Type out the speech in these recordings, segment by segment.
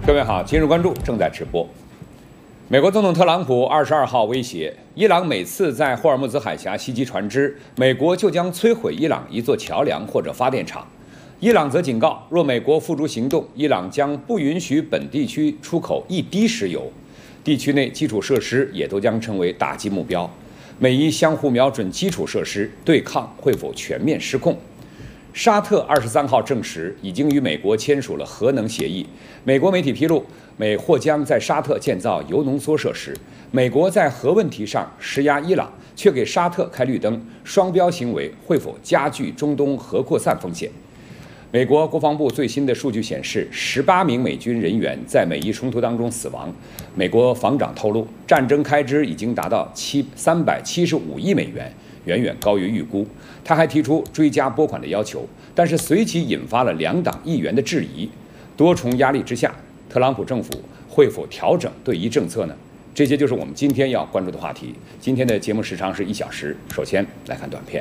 各位好，今日关注正在直播。美国总统特朗普22号威胁，伊朗每次在霍尔木兹海峡袭击船只，美国就将摧毁伊朗一座桥梁或者发电厂。伊朗则警告，若美国付诸行动，伊朗将不允许本地区出口一滴石油，地区内基础设施也都将成为打击目标。美伊相互瞄准基础设施，对抗会否全面失控？沙特23号证实已经与美国签署了核能协议。美国媒体披露，美或将在沙特建造铀浓缩设施。美国在核问题上施压伊朗，却给沙特开绿灯，双标行为会否加剧中东核扩散风险？美国国防部最新的数据显示，18名美军人员在美伊冲突当中死亡。美国防长透露，战争开支已经达到375亿美元，远远高于预估。他还提出追加拨款的要求，但是随即引发了两党议员的质疑。多重压力之下，特朗普政府会否调整对伊政策呢？这些就是我们今天要关注的话题。今天的节目时长是1小时。首先来看短片。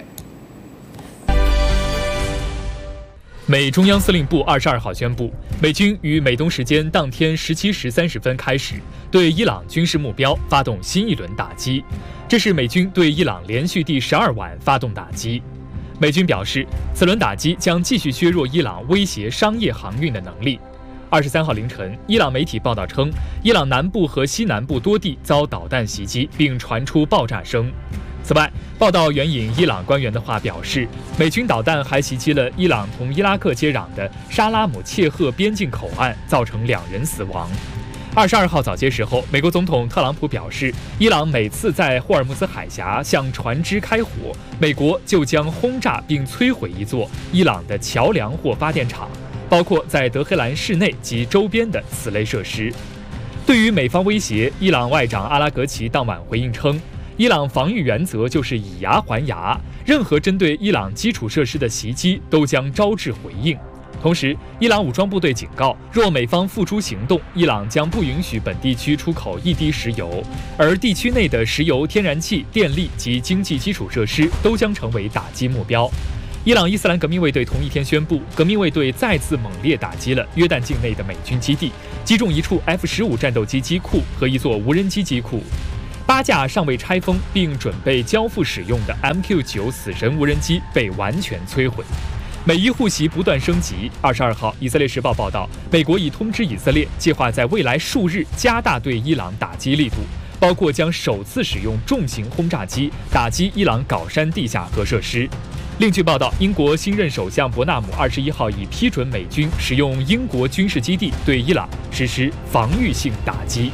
美中央司令部22号宣布，美军于美东时间当天17时30分开始对伊朗军事目标发动新一轮打击，这是美军对伊朗连续第12晚发动打击。美军表示，此轮打击将继续削弱伊朗威胁商业航运的能力。23号凌晨，伊朗媒体报道称，伊朗南部和西南部多地遭导弹袭击，并传出爆炸声。此外，报道援引伊朗官员的话表示，美军导弹还袭击了伊朗同伊拉克接壤的沙拉姆切赫边境口岸，造成2人死亡。22号早些时候，美国总统特朗普表示，伊朗每次在霍尔木兹海峡向船只开火，美国就将轰炸并摧毁一座伊朗的桥梁或发电厂，包括在德黑兰市内及周边的此类设施。对于美方威胁，伊朗外长阿拉格齐当晚回应称，伊朗防御原则就是以牙还牙，任何针对伊朗基础设施的袭击都将招致回应。同时，伊朗武装部队警告，若美方付诸行动，伊朗将不允许本地区出口一滴石油，而地区内的石油、天然气、电力及经济基础设施都将成为打击目标。伊朗伊斯兰革命卫队同一天宣布，革命卫队再次猛烈打击了约旦境内的美军基地，击中一处 F-15战斗机机库和一座无人机机库。8架尚未拆封并准备交付使用的 MQ-9死神无人机被完全摧毁。美伊互袭不断升级。22号，以色列时报报道，美国已通知以色列，计划在未来数日加大对伊朗打击力度，包括将首次使用重型轰炸机打击伊朗镐山地下核设施。另据报道，英国新任首相伯纳姆21号已批准美军使用英国军事基地对伊朗实施防御性打击。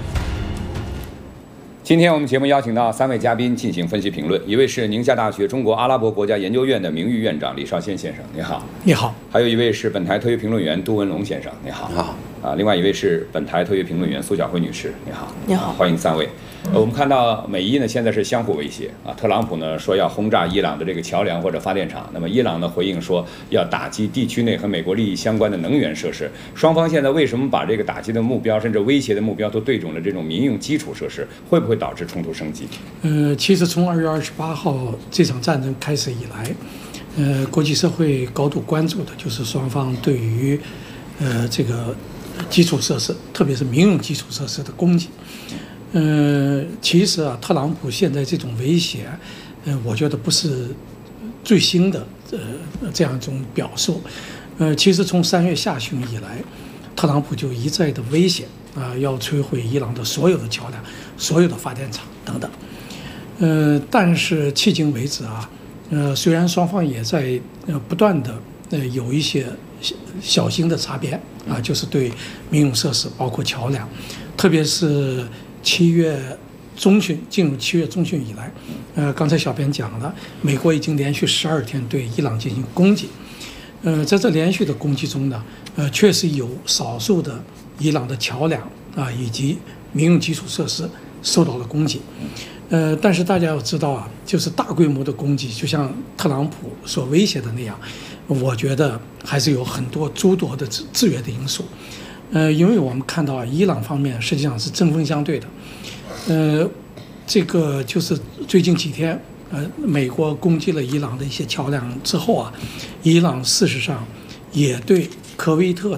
今天我们节目邀请到3位嘉宾进行分析评论，一位是宁夏大学中国阿拉伯国家研究院的名誉院长李绍先先生，你好。 你好。 还有一位是本台特约评论员杜文龙先生，你好。 你好。 另外一位是本台特约评论员苏晓慧女士，你好。 你好。 欢迎3位。我们看到美伊呢现在是相互威胁啊，特朗普呢说要轰炸伊朗的这个桥梁或者发电厂，那么伊朗呢回应说要打击地区内和美国利益相关的能源设施。双方现在为什么把这个打击的目标甚至威胁的目标都对准了这种民用基础设施，会不会导致冲突升级？ 其实从2月28号这场战争开始以来，国际社会高度关注的就是双方对于这个基础设施，特别是民用基础设施的攻击。其实啊，特朗普现在这种威胁，我觉得不是最新的这样一种表述。其实从3月下旬以来，特朗普就一再的威胁要摧毁伊朗的所有的桥梁、所有的发电厂等等。但是迄今为止啊，虽然双方也在不断的有一些小型的擦边啊，就是对民用设施，包括桥梁，特别是7月中旬进入7月中旬以来，刚才小编讲了，美国已经连续12天对伊朗进行攻击。在这连续的攻击中呢，确实有少数的伊朗的桥梁啊以及民用基础设施受到了攻击。但是大家要知道啊，就是大规模的攻击，就像特朗普所威胁的那样，我觉得还是有很多诸多的制约的因素。因为我们看到啊，伊朗方面实际上是针锋相对的。这个就是最近几天，美国攻击了伊朗的一些桥梁之后啊，伊朗事实上也对科威特的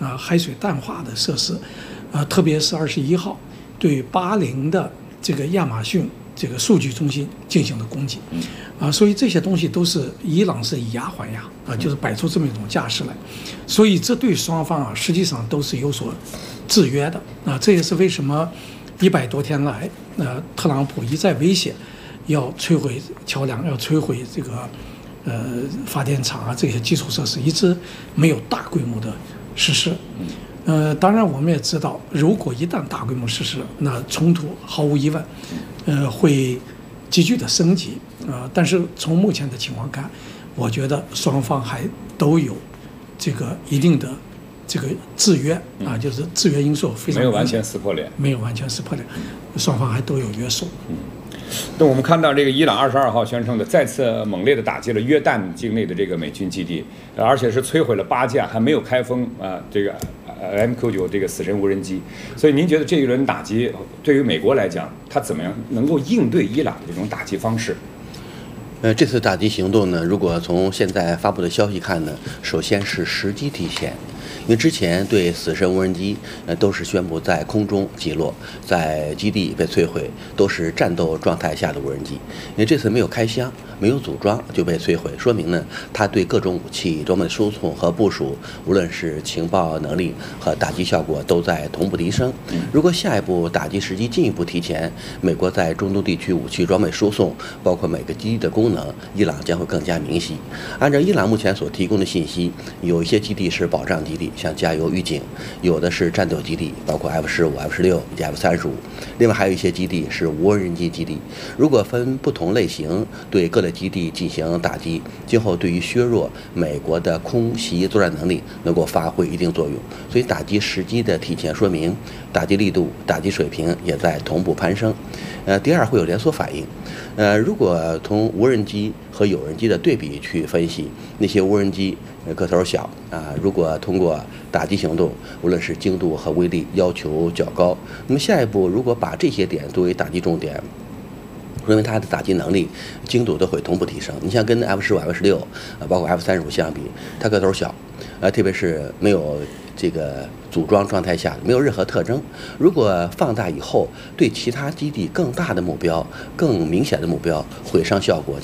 海水淡化的设施，特别是21号对巴林的这个亚马逊这个数据中心进行了攻击，所以这些东西都是伊朗是以牙还牙就是摆出这么一种架势来，所以这对双方实际上都是有所制约的这也是为什么100多天来特朗普一再威胁要摧毁桥梁，要摧毁这个发电厂这些基础设施，一直没有大规模的实施。当然我们也知道，如果一旦大规模实施，那冲突毫无疑问会急剧的升级但是从目前的情况看，我觉得双方还都有这个一定的这个制约就是制约因素非常没有完全撕破脸， 没有完全撕破脸，双方还都有约束。 那我们看到这个伊朗22号宣称的再次猛烈地打击了约旦境内的这个美军基地，而且是摧毁了8架还没有开封这个MQ9这个死神无人机。所以您觉得这一轮打击对于美国来讲，它怎么样能够应对伊朗的这种打击方式？ 这次打击行动呢，如果从现在发布的消息看呢，首先是时机提前。因为之前对死神无人机都是宣布在空中击落，在基地被摧毁，都是战斗状态下的无人机。因为这次没有开箱，没有组装就被摧毁，说明呢，它对各种武器装备输送和部署，无论是情报能力和打击效果都在同步提升。如果下一步打击时机进一步提前，美国在中东地区武器装备输送，包括每个基地的功能，伊朗将会更加明晰。按照伊朗目前所提供的信息，有一些基地是保障基地，像加油预警；有的是战斗基地，包括F-15、F-16以及F-35。另外还有一些基地是无人机基地。如果分不同类型对各类基地进行打击，今后对于削弱美国的空袭作战能力能够发挥一定作用。所以打击时机的提前，说明打击力度、打击水平也在同步攀升。第二会有连锁反应。如果从无人机和有人机的对比去分析，那些无人机个头小如果通过打击行动，无论是精度和威力要求较高，那么下一步如果把这些点作为打击重点，认为它的打击能力、精度都会同步提升。你像跟 F-15、F-16包括 F-35相比，它个头小，特别是没有这个组装状态下没有任何特征。如果放大以后，对其他基地更大的目标、更明显的目标毁伤效果